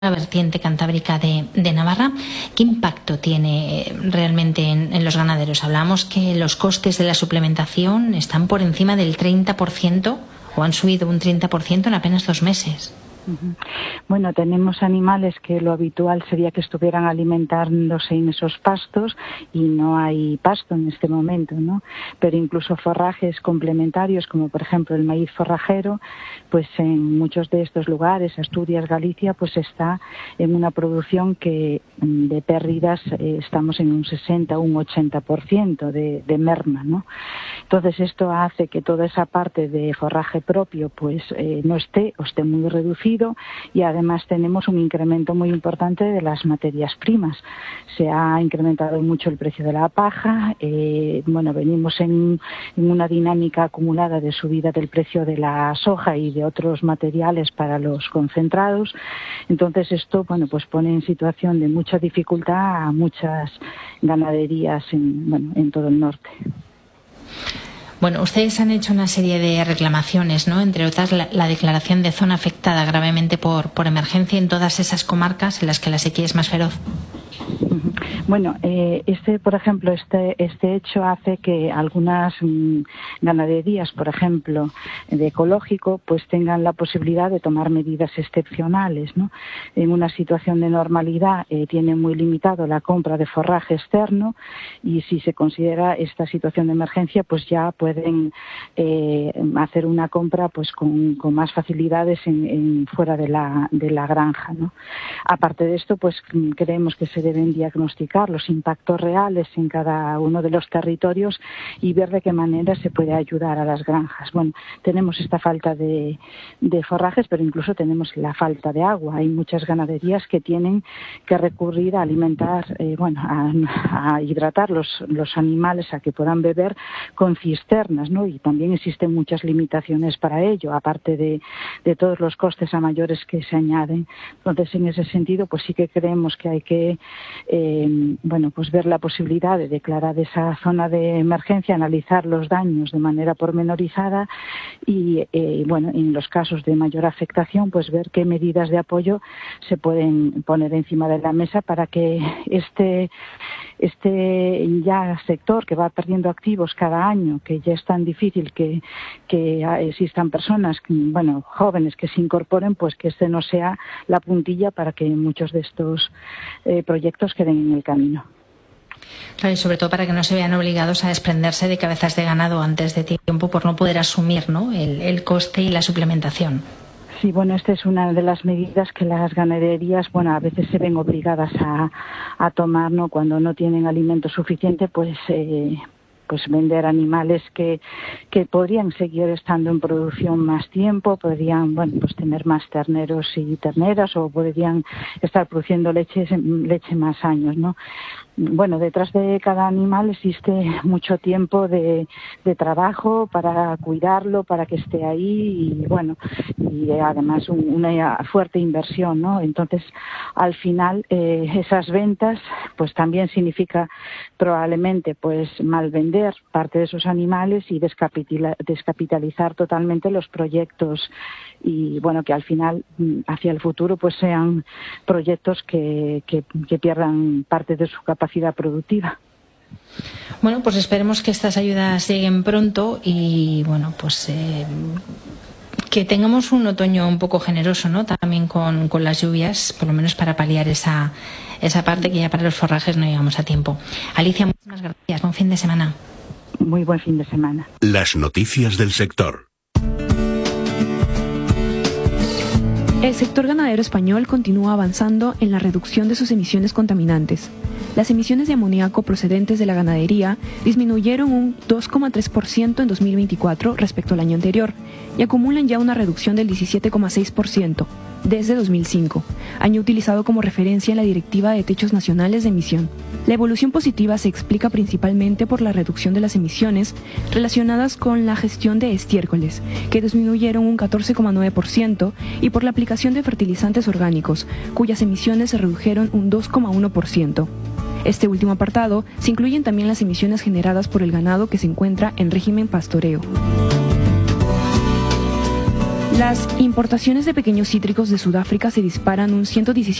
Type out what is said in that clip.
la vertiente cantábrica de Navarra. ¿Qué impacto tiene realmente en los ganaderos? Hablamos que los costes de la suplementación están por encima del 30% o han subido un 30% en apenas 2 meses. Bueno, tenemos animales que lo habitual sería que estuvieran alimentándose en esos pastos y no hay pasto en este momento, ¿no? Pero incluso forrajes complementarios, como por ejemplo el maíz forrajero, pues en muchos de estos lugares, Asturias, Galicia, pues está en una producción que de pérdidas estamos en un 60 o un 80% de merma, ¿no? Entonces esto hace que toda esa parte de forraje propio pues no esté o esté muy reducido, y además tenemos un incremento muy importante de las materias primas. Se ha incrementado mucho el precio de la paja, venimos en una dinámica acumulada de subida del precio de la soja y de otros materiales para los concentrados. Entonces esto pues pone en situación de mucha dificultad a muchas ganaderías en todo el norte. Bueno, ustedes han hecho una serie de reclamaciones, ¿no? Entre otras, la declaración de zona afectada gravemente por emergencia en todas esas comarcas en las que la sequía es más feroz. Bueno, por ejemplo, este hecho hace que algunas ganaderías, por ejemplo, de ecológico, pues tengan la posibilidad de tomar medidas excepcionales, ¿no? En una situación de normalidad tienen muy limitado la compra de forraje externo, y si se considera esta situación de emergencia, pues ya pueden hacer una compra pues con más facilidades fuera de la granja, ¿no? Aparte de esto, pues creemos que se deben diagnosticar los impactos reales en cada uno de los territorios y ver de qué manera se puede ayudar a las granjas. Bueno, tenemos esta falta de forrajes, pero incluso tenemos la falta de agua. Hay muchas ganaderías que tienen que recurrir a alimentar, a hidratar los animales, a que puedan beber con cisternas, ¿no? Y también existen muchas limitaciones para ello, aparte de todos los costes a mayores que se añaden. Entonces, en ese sentido, pues sí que creemos que hay que pues ver la posibilidad de declarar esa zona de emergencia, analizar los daños de manera pormenorizada y en los casos de mayor afectación, pues ver qué medidas de apoyo se pueden poner encima de la mesa para que este ya sector que va perdiendo activos cada año, que ya es tan difícil que existan personas, jóvenes que se incorporen, pues que este no sea la puntilla para que muchos de estos proyectos queden en el camino. Claro, y sobre todo para que no se vean obligados a desprenderse de cabezas de ganado antes de tiempo por no poder asumir, ¿no?, el coste y la suplementación. Sí, esta es una de las medidas que las ganaderías, a veces se ven obligadas a tomar, ¿no?, cuando no tienen alimento suficiente, pues vender animales que podrían seguir estando en producción más tiempo, podrían tener más terneros y terneras, o podrían estar produciendo leche más años, ¿no? Detrás de cada animal existe mucho tiempo de trabajo para cuidarlo, para que esté ahí y además una fuerte inversión, ¿no? Entonces, al final, esas ventas pues también significa probablemente mal vender parte de esos animales y descapitalizar totalmente los proyectos, y que al final hacia el futuro pues sean proyectos que pierdan parte de su capacidad productiva. Bueno, pues esperemos que estas ayudas lleguen pronto y que tengamos un otoño un poco generoso, ¿no?, también con las lluvias, por lo menos para paliar esa parte que ya para los forrajes no llegamos a tiempo. Alicia, muchas gracias. Buen fin de semana. Muy buen fin de semana. Las noticias del sector. El sector ganadero español continúa avanzando en la reducción de sus emisiones contaminantes. Las emisiones de amoníaco procedentes de la ganadería disminuyeron un 2,3% en 2024 respecto al año anterior y acumulan ya una reducción del 17,6% desde 2005, año utilizado como referencia en la Directiva de Techos Nacionales de Emisión. La evolución positiva se explica principalmente por la reducción de las emisiones relacionadas con la gestión de estiércoles, que disminuyeron un 14,9%, y por la aplicación de fertilizantes orgánicos, cuyas emisiones se redujeron un 2,1%. Este último apartado se incluyen también las emisiones generadas por el ganado que se encuentra en régimen pastoreo. Las importaciones de pequeños cítricos de Sudáfrica se disparan un 117%.